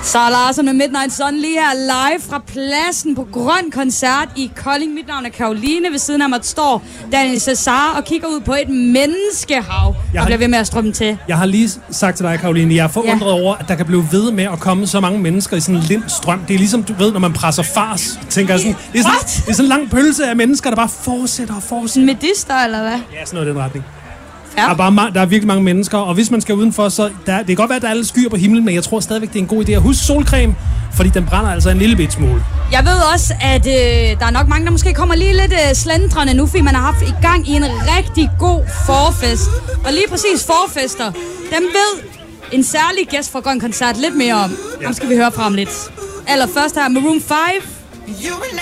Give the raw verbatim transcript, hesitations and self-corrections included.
Sara Larsson med Midnight Sun lige her live fra pladsen på Grøn Koncert i Kolding. Mit navn er Karoline. Ved siden af mig står Daniel Cesar og kigger ud på et menneskehav jeg og bliver ved med at strømme til. Jeg har lige sagt til dig, Karoline, jeg er forundret ja. over, at der kan blive ved med at komme så mange mennesker i sådan en lind strøm. Det er ligesom, du ved, når man presser fars, tænker sådan, det er sådan, det er sådan en lang pølse af mennesker, der bare fortsætter og fortsætter. Medister, eller hvad? Ja, sådan noget i den retning. Ja. Der, er bare, der er virkelig mange mennesker, og hvis man skal udenfor, så der, det kan godt være, at der er alle skyer på himlen, men jeg tror stadigvæk, det er en god idé at huske solcreme, fordi den brænder altså en lille bit smule. Jeg ved også, at øh, der er nok mange, der måske kommer lige lidt øh, slendrende nu, fordi man har haft i gang i en rigtig god forfest. Og lige præcis forfester, dem ved en særlig gæst fra Grøn Koncert lidt mere om. Ja. Dem skal vi høre fra om lidt. Allerførst her Maroon five.